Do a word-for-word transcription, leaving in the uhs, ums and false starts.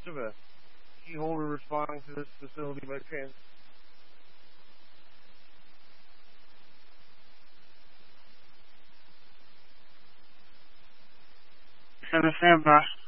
of a key holder responding to this facility by chance? seven, stand by.